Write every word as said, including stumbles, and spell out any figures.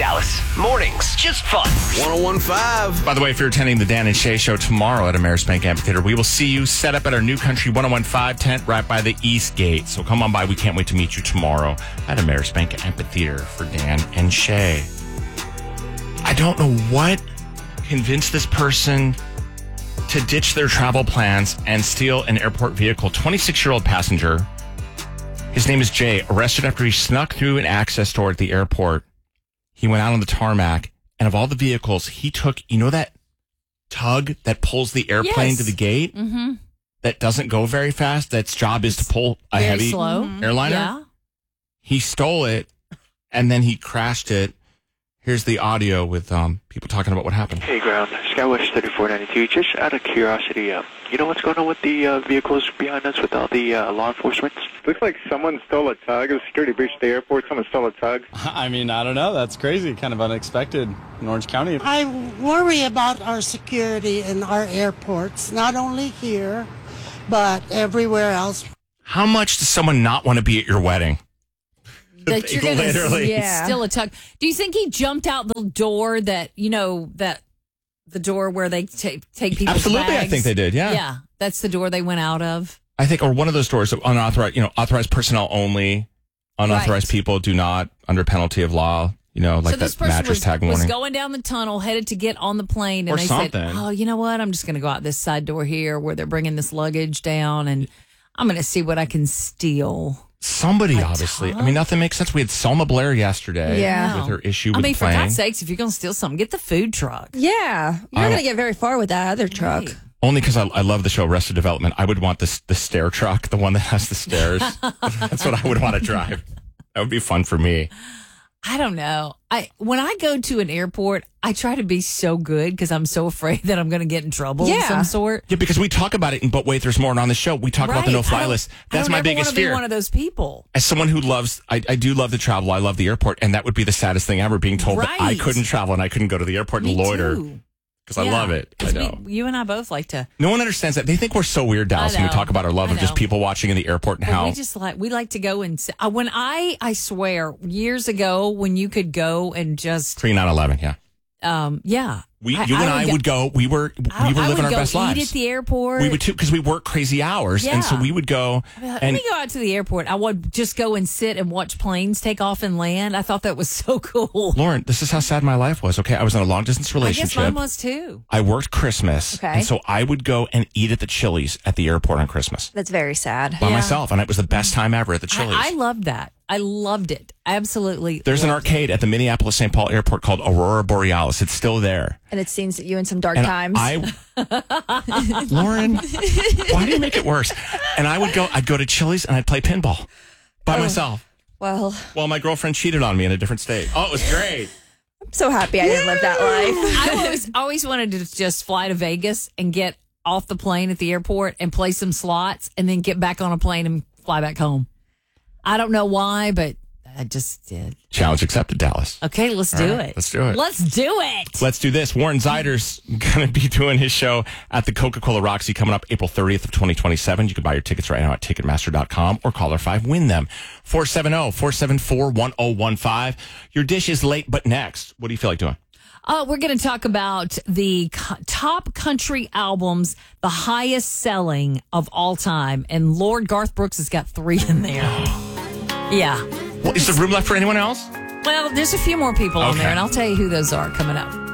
Dallas. Mornings, just fun. one oh one point five. By the way, if you're attending the Dan and Shay show tomorrow at Ameris Bank Amphitheater, we will see you set up at our New Country one oh one point five tent right by the East Gate. So come on by. We can't wait to meet you tomorrow at Ameris Bank Amphitheater for Dan and Shay. I don't know what convinced this person to ditch their travel plans and steal an airport vehicle. twenty-six-year-old passenger. His name is Jay, arrested after he snuck through an access door at the airport. He went out on the tarmac, and of all the vehicles, he took, you know that tug that pulls the airplane Yes. to the gate? Mm-hmm. That doesn't go very fast? That's job is to pull a Very heavy slow. airliner? Yeah. He stole it, and then he crashed it. Here's the audio with um, people talking about what happened. Hey, ground, Skywest thirty-four ninety-two. Just out of curiosity, uh, you know what's going on with the uh, vehicles behind us with all the uh, law enforcement? Looks like someone stole a tug. It was security breach at the airport. Someone stole a tug. I mean, I don't know. That's crazy. Kind of unexpected in Orange County. I worry about our security in our airports, not only here, but everywhere else. How much does someone not want to be at your wedding? That you're going Literally. to steal a tug. Do you think he jumped out the door that, you know, that the door where they take take people's Absolutely, bags? I think they did, yeah. Yeah, that's the door they went out of. I think, or one of those doors, unauthorized, you know, authorized personnel only, unauthorized Right. people do not, under penalty of law, you know, like so this that person mattress was, tag was warning. going down the tunnel, headed to get on the plane, and Or they something. said, oh, you know what? I'm just going to go out this side door here where they're bringing this luggage down, and I'm going to see what I can steal. Somebody, A obviously. I tug? mean, nothing makes sense. We had Selma Blair yesterday Yeah. with her issue I with mean, the for plane. God's sakes, if you're going to steal something, get the food truck. Yeah. You're I not going don't- to get very far with that other truck. Right. Only because I, I love the show Arrested Development. I would want this the stair truck, the one that has the stairs. That's what I would want to drive. That would be fun for me. I don't know. I when I go to an airport, I try to be so good because I'm so afraid that I'm going to get in trouble of Yeah. some sort. Yeah, because we talk about it, and but wait, there's more. And on the show, we talk about the Right. no-fly I don't- list. I That's don't my ever biggest wanna be fear. one of those people. As someone who loves, I, I do love to travel. I love the airport, and that would be the saddest thing ever, being told that I Right. couldn't travel and I couldn't go to the airport Me and loiter too. because I Yeah, love it. I 'cause know. We, you and I both like to. No one understands that. They think we're so weird, Dallas, I when we know. talk about our love I of just know. people watching in the airport and But how. we just like we like to go and sit- uh, when I I swear years ago when you could go and just Pre nine eleven, yeah. um yeah We, you and I go- would go. We were I, we were I living would our go best eat lives. at the airport. We would too because we work crazy hours, and so Yeah. we would go. I'd be like, Let and me go out to the airport. I would just go and sit and watch planes take off and land. I thought that was so cool. Lauren, this is how sad my life was. Okay, I was in a long distance I guess relationship. mine was too. I worked Christmas, Okay. and so I would go and eat at the Chili's at the airport on Christmas That's very sad. by Yeah. myself, and it was the best time ever at the Chili's. I, I loved that. I loved it. Absolutely. There's an loved arcade at the Minneapolis Saint Paul Airport called Aurora Borealis. It's still there. And it's seen you in some dark And times. I, Lauren, why do you make it worse? And I would go, I'd go to Chili's and I'd play pinball by myself well, while my girlfriend cheated on me in a different state. Oh, it was great. I'm so happy I didn't live that life. I always, always wanted to just fly to Vegas and get off the plane at the airport and play some slots and then get back on a plane and fly back home. I don't know why, but I just did. Challenge accepted, Dallas. Okay, let's All do right, it. let's do it. Let's do it. Let's do this. Warren Zeider's going to be doing his show at the Coca-Cola Roxy coming up April thirtieth of twenty twenty-seven. You can buy your tickets right now at Ticketmaster dot com or call our five, win them. four seven zero, four seven four, one zero one five. Your dish is late, but next. What do you feel like doing? Uh, we're going to talk about the co- top country albums, the highest selling of all time. And Lord Garth Brooks has got three in there. Yeah. Well, is there room left for anyone else? Well, there's a few more people on Okay. there, and I'll tell you who those are coming up.